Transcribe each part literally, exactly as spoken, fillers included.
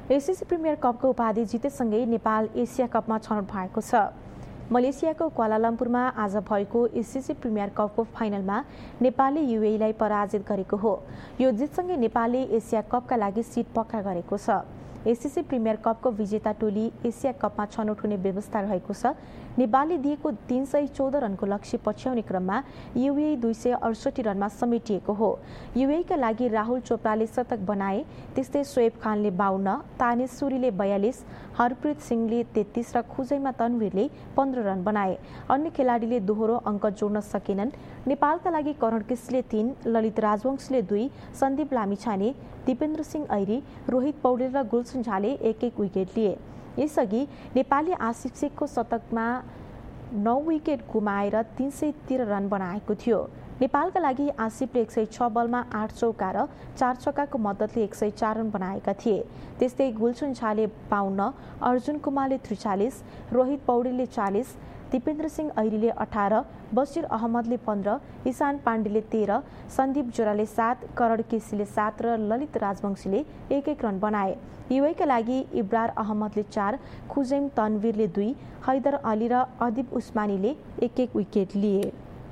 ACC premier कपको उपाधि जितेसँगै Nepal Asia कपमा छनौट भएको छ। मलेसियाको क्वालालम्पुरमा आज भएको एसिसी प्रिमियर कपको फाइनलमा नेपालले युएईलाई पराजित गरेको हो। यो जितसँगै नेपालले एसिया कपका लागि सिट पक्का गरेको छ। एसिसी प्रिमियर कपको विजेता टोली एसिया कपमा छनौट हुने व्यवस्था रहेको छ। नेपालले दिएको तीन सय चौध रनको लक्ष्य पछ्याउने क्रममा युएई दुई सय अडसठी रनमा समेटिएको हो। युएईका लागि राहुल चोपडाले शतक बनाए, त्यस्तै सोएब खानले बाउन्न, तानिस सुरीले बयालिस, हरप्रीत सिंहले तेत्तीस र खुजैमा तनवीरले पन्ध्र रन बनाए। अन्य खेलाडीले दोहोरो अङ्क जोड्न सकेनन्। नेपालका लागि करण किसले तीन, ललित राजवंशले दुई, सन्दीप लामिछाने, दिपेन्द्र सिंह ऐरी, रोहित पौडेल र गुलसन झाले एक एक विकेट लिए। यसअघि नेपालले आसिफ शेखको शतकमा नौ विकेट गुमाएर तीन सय तेह्र रन बनाएको थियो। नेपालका लागि आसिफले एक सय छ बलमा आठ चौका र चार छक्काको मद्दतले एक सय चार रन बनाएका थिए। त्यस्तै गुलसन झाले बाउन्न, अर्जुन कुमारले त्रिचालिस, रोहित पौडेलले चालिस, दिपेन्द्र सिंह ऐरीले अठार, बसिर अहमदले पन्ध्र, इशान पाण्डेले तेह्र, सन्दीप जोराले सात, करण केसीले सात र ललित राजवंशीले एक एक रन बनाए। युएईका लागि इब्रार अहमदले चार, खुजैम तनवीरले दुई, हैदर अली र अदिब उस्मानीले एक एक विकेट लिए।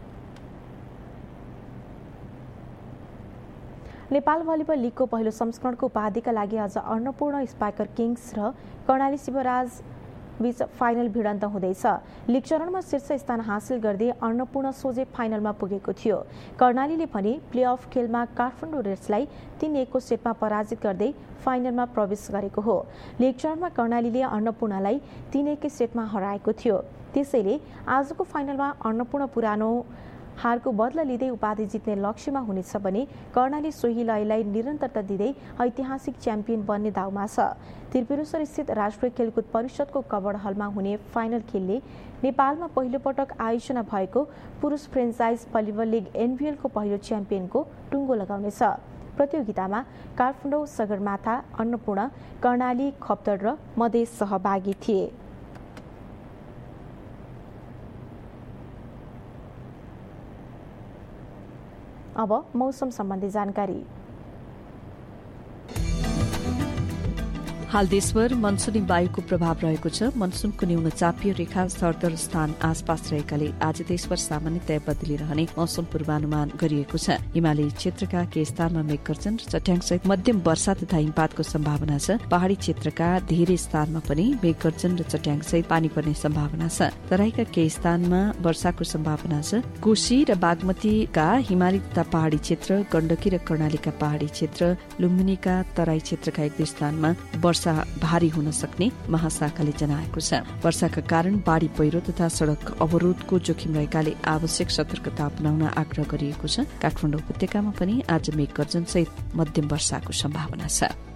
नेपाल भलिबल लिगको पहिलो संस्करणको उपाधिका लागि आज अन्नपूर्ण स्पाइकर किङ्स र कर्णाली शिवराज बीच फाइनल भिडन्त हुँदैछ। लिग चरणमा शीर्ष स्थान हासिल गर्दै अन्नपूर्ण सोझै फाइनलमा पुगेको थियो। कर्णालीले भने प्लेअफ खेलमा काठमाडौँ रेड्सलाई तीन एकको सेटमा पराजित गर्दै फाइनलमा प्रवेश गरेको हो। लिग चरणमा कर्णालीले अन्नपूर्णलाई तीन एककै सेटमा हराएको थियो। त्यसैले आजको फाइनलमा अन्नपूर्ण पुरानो हारको बदला लिँदै उपाधि जित्ने लक्ष्यमा हुनेछ भने कर्णाली सोही लयलाई निरन्तरता दिँदै ऐतिहासिक च्याम्पियन बन्ने दाउमा छ। त्रिपुरेश्वर स्थित राष्ट्रिय खेलकुद परिषदको कवर हलमा हुने फाइनल खेलले नेपालमा पहिलो पटक आयोजना भएको पुरुष फ्रेन्चाइज भलिबल लिग एनबिएलको पहिलो च्याम्पियनको टुङ्गो लगाउनेछ। प्रतियोगितामा काठमाडौँ, सगरमाथा, अन्नपूर्ण, कर्णाली, खप्तर र मधेस सहभागी थिए। अब मौसम सम्बन्धी जानकारी। हाल देशभर मनसुनी वायुको प्रभाव रहेको छ। मनसुनको न्यून चापीय रेखा सरदर स्थान आसपास रहेकाले आज देशभर सामान्यतया बदली रहने मौसम पूर्वानुमान गरिएको छ। हिमाली क्षेत्रका केही स्थानमा मेघगर्जन र चट्याङसहित मध्यम वर्षा तथा हिमपातको सम्भावना छ। पहाड़ी क्षेत्रका धेरै स्थानमा पनि मेघगर्जन र चट्याङसहित पानी पर्ने सम्भावना छ। तराईका केही स्थानमा वर्षाको सम्भावना छ। कोशी र बागमतीका हिमाली तथा पहाड़ी क्षेत्र, गण्डकी र कर्णालीका पहाड़ी क्षेत्र, लुम्बिनीका तराई क्षेत्रका एक दुई स्थानमा वर्षा भारी हुन सक्ने महाशाखाले जनाएको छ। वर्षाका कारण बाढ़ी पहिरो तथा सड़क अवरोधको जोखिम रहेकाले आवश्यक सतर्कता अपनाउन आग्रह गरिएको छ। काठमाडौँ उपत्यकामा पनि आज मेघगर्जन सहित मध्यम वर्षाको सम्भावना छ।